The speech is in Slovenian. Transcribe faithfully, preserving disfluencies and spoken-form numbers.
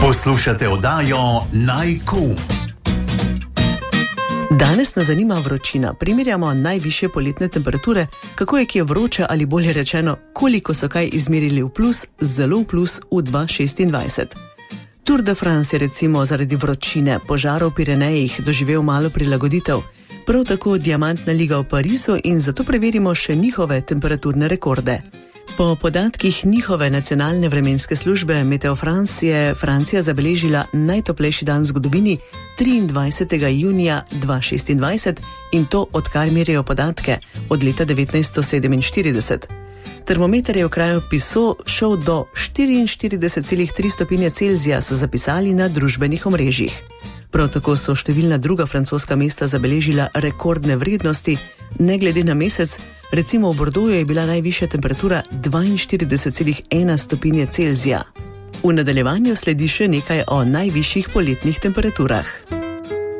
Poslušate oddajo Naj Q. Danes nas zanima vročina. Primerjamo najvišje poletne temperature, kako je kje vroče ali bolje rečeno, koliko so kaj izmerili v plus, zelo v plus v dva tisoč šestindvajset. Tour de France je recimo zaradi vročine požarov v Pirenejih doživel malo prilagoditev, prav tako Diamantna liga v Parizu in zato preverimo še njihove temperaturne rekorde. Po podatkih njihove nacionalne vremenske službe Meteo France je Francija zabeležila najtoplejši dan v zgodovini triindvajsetega junija dva tisoč šestindvajset in to odkar merijo podatke od leta devetnajststo sedeminštirideset. Termometer je v kraju Pissot šel do štiriinštirideset celih tri stopinje Celzija, so zapisali na družbenih omrežjih. Prav tako so številna druga francoska mesta zabeležila rekordne vrednosti, ne glede na mesec. Recimo v Bordeauxu je bila najvišja temperatura dvainštirideset celih ena stopinje Celzija. V nadaljevanju sledi še nekaj o najvišjih poletnih temperaturah.